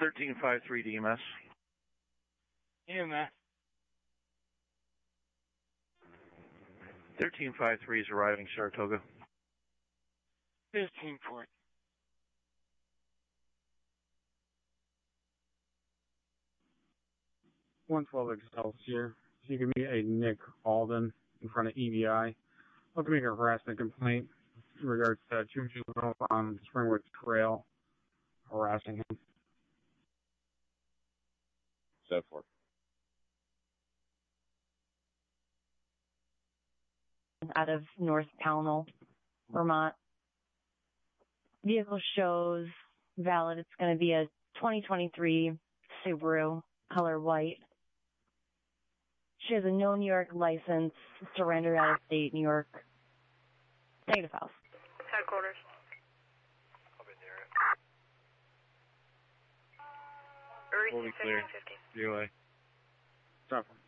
1353 DMS. EMS. 1353 is arriving, Saratoga. 15-4. Excelsior. If you can meet a Nick Alden in front of EVI. I'll make a harassment complaint in regards to two juveniles on Springwood Trail harassing him. So forth. Out of North Pownell, Vermont. Vehicle shows valid. It's going to be a 2023 Subaru, color white. She has a no New York license, surrendered out of state, New York. Negative house. Headquarters. I'll be near it. Fully clear. Stop.